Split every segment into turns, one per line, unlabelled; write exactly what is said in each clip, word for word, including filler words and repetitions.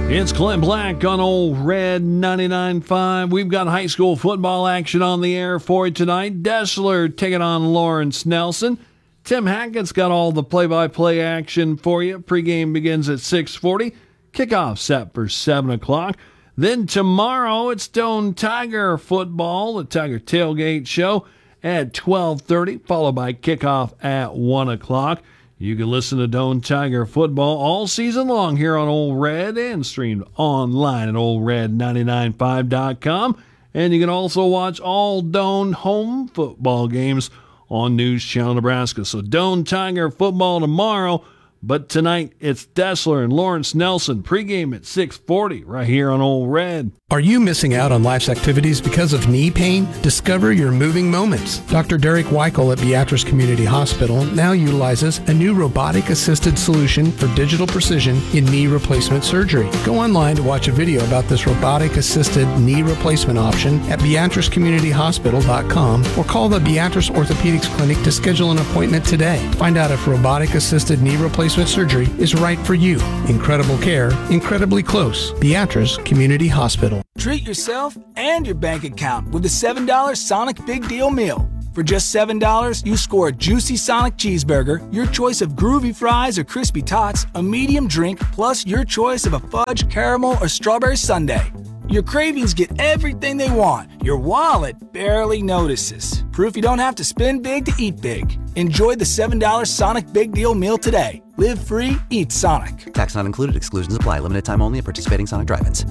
It's Clint Black on Old Red ninety-nine point five. We've got high school football action on the air for you tonight. Dessler taking on Lawrence Nelson. Tim Hackett's got all the play-by-play action for you. Pregame begins at six forty. Kickoff set for seven o'clock. Then tomorrow, it's Doane Tiger football, the Tiger Tailgate Show at twelve thirty, followed by kickoff at one o'clock. You can listen to Doane Tiger football all season long here on Old Red and streamed online at old red nine nine five dot com. And you can also watch all Doane home football games on News Channel Nebraska. So Doane Tiger football tomorrow, but tonight it's Dessler and Lawrence Nelson. Pregame at six forty right here on Old Red.
Are you missing out on life's activities because of knee pain? Discover your moving moments. Doctor Derek Weichel at Beatrice Community Hospital now utilizes a new robotic-assisted solution for digital precision in knee replacement surgery. Go online to watch a video about this robotic-assisted knee replacement option at beatrice community hospital dot com or call the Beatrice Orthopedics Clinic to schedule an appointment today. Find out if robotic-assisted knee replacement surgery is right for you. Incredible care, incredibly close. Beatrice Community Hospital.
Treat yourself and your bank account with the seven dollar Sonic Big Deal Meal. For just seven dollars, you score a juicy Sonic cheeseburger, your choice of groovy fries or crispy tots, a medium drink, plus your choice of a fudge, caramel, or strawberry sundae. Your cravings get everything they want. Your wallet barely notices. Proof you don't have to spend big to eat big. Enjoy the seven dollar Sonic Big Deal Meal today. Live free, eat Sonic.
Tax not included. Exclusions apply. Limited time only at participating Sonic drive-ins.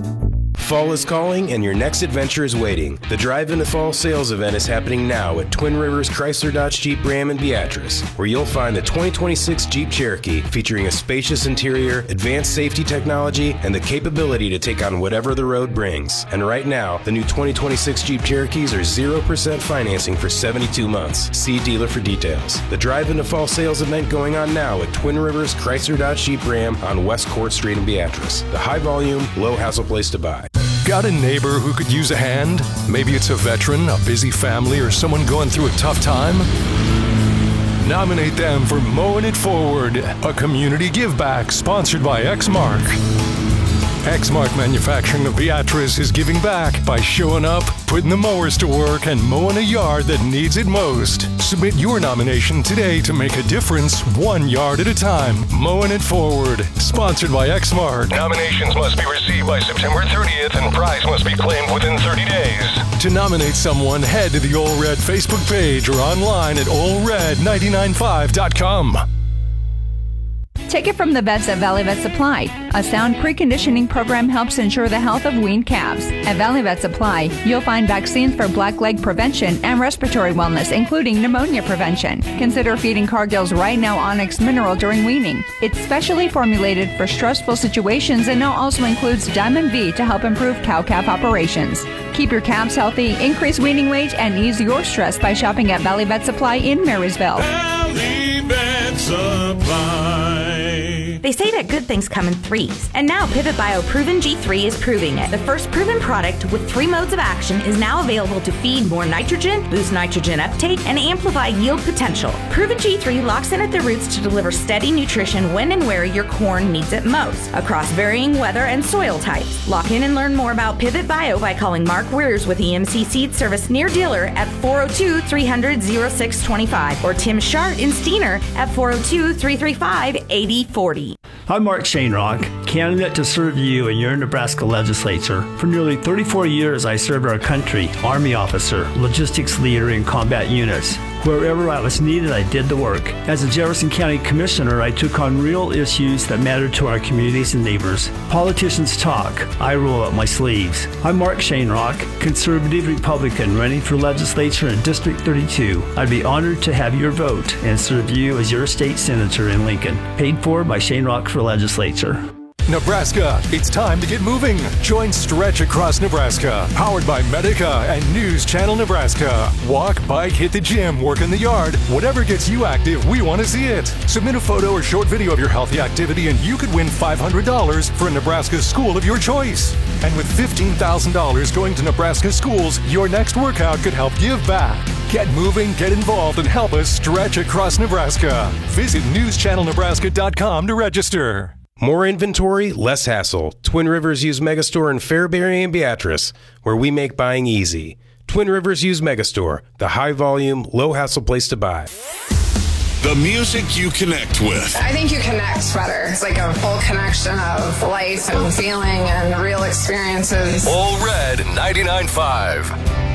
Fall is calling and your next adventure is waiting. The Drive Into Fall sales event is happening now at Twin Rivers Chrysler Dodge Jeep Ram in Beatrice, where you'll find the twenty twenty-six Jeep Cherokee featuring a spacious interior, advanced safety technology, and the capability to take on whatever the road brings. And right now, the new twenty twenty-six Jeep Cherokees are zero percent financing for seventy-two months. See dealer for details. The Drive Into Fall sales event going on now at Twin Rivers Chrysler Dodge Jeep Ram on West Court Street in Beatrice. The high volume, low hassle place to buy.
Got a neighbor who could use a hand? Maybe it's a veteran, a busy family, or someone going through a tough time? Nominate them for Mowing It Forward, a community give-back sponsored by Exmark. Exmark Manufacturing of Beatrice is giving back by showing up, putting the mowers to work, and mowing a yard that needs it most. Submit your nomination today to make a difference one yard at a time. Mowing It Forward, sponsored by Exmark. Nominations must be received by September thirtieth and prize must be claimed within thirty days. To nominate someone, head to the Old Red Facebook page or online at old red nine nine five dot com.
Take it from the vets at Valley Vet Supply. A sound preconditioning program helps ensure the health of weaned calves. At Valley Vet Supply, you'll find vaccines for black leg prevention and respiratory wellness, including pneumonia prevention. Consider feeding Cargill's Right Now Onyx Mineral during weaning. It's specially formulated for stressful situations and now also includes Diamond V to help improve cow-calf operations. Keep your calves healthy, increase weaning weight, and ease your stress by shopping at Valley Vet Supply in Marysville.
Valley Vet Supply.
They say that good things come in threes. And now Pivot Bio Proven G three is proving it. The first proven product with three modes of action is now available to feed more nitrogen, boost nitrogen uptake, and amplify yield potential. Proven G three locks in at the roots to deliver steady nutrition when and where your corn needs it most, across varying weather and soil types. Lock in and learn more about Pivot Bio by calling Mark Weirs with E M C Seed Service near dealer at four oh two, three hundred, oh six twenty-five or Tim Shart in Steiner at four oh two, three three five, eight oh four oh.
I'm Mark Shanerock, candidate to serve you in your Nebraska legislature. For nearly thirty-four years, I served our country, Army officer, logistics leader in combat units. Wherever I was needed, I did the work. As a Jefferson County Commissioner, I took on real issues that mattered to our communities and neighbors. Politicians talk, I roll up my sleeves. I'm Mark Shanerock, conservative Republican running for legislature in District thirty-two. I'd be honored to have your vote and serve you as your state senator in Lincoln. Paid for by Shanerock for Legislature.
Nebraska, it's time to get moving. Join Stretch Across Nebraska, powered by Medica and News Channel Nebraska. Walk, bike, hit the gym, work in the yard. Whatever gets you active, we want to see it. Submit a photo or short video of your healthy activity and you could win five hundred dollars for a Nebraska school of your choice. And with fifteen thousand dollars going to Nebraska schools, your next workout could help give back. Get moving, get involved, and help us stretch across Nebraska. Visit news channel nebraska dot com to register.
More inventory, less hassle. Twin Rivers Used Megastore in Fairbury and Beatrice, where we make buying easy. Twin Rivers Used Megastore, the high-volume, low-hassle place to buy.
The music you connect with.
I think you connect better. It's like a full connection of life and feeling and real experiences.
All Red ninety-nine point five.